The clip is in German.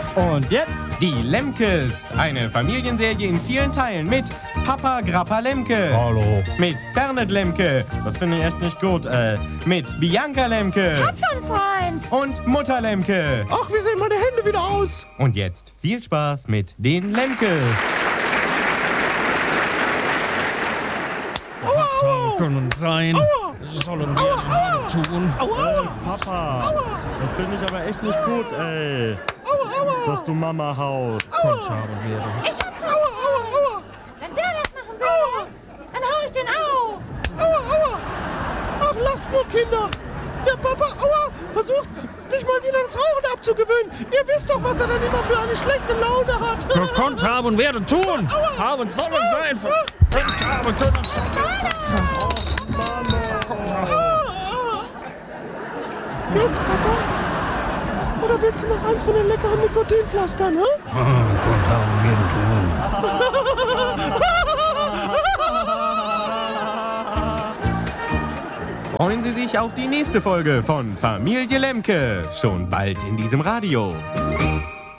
Und jetzt die Lemkes. Eine Familienserie in vielen Teilen mit Papa Grappa Lemke. Hallo. Mit Fernet Lemke. Das finde ich echt nicht gut. Mit Bianca Lemke. Hab schon, Freund. Und Mutter Lemke. Ach, wie sehen meine Hände wieder aus? Und jetzt viel Spaß mit den Lemkes. Aua, können sein. Aua. Sollen wir aua, tun? Aua. Papa, aua. Das finde ich aber echt nicht gut, ey. Dass du Mama haust. Koncharo werden. Ich hab's schon. Aua. Wenn der das machen will, dann hau ich den auch. Aua. Ach, lasst nur, Kinder. Der Papa, versucht, sich mal wieder das Rauchen abzugewöhnen. Ihr wisst doch, was er dann immer für eine schlechte Laune hat. Gekonnt haben werden tun. Haben sollen sein. Gekonnt haben können. Geht's, Papa? Oder willst du noch eins von den leckeren Nikotinpflastern, ne? Gekonnt haben werden tun. Freuen Sie sich auf die nächste Folge von Familie Lemke. Schon bald in diesem Radio.